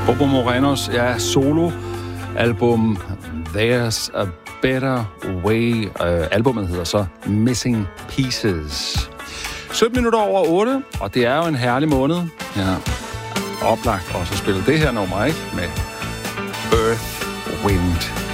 Bobo Morenos solo-album There's a Better Way. Albummet hedder så Missing Pieces. 17 minutter over 8, og det er jo en herlig måned. Ja, oplagt også at spille det her nummer, ikke? Med Earth, Wind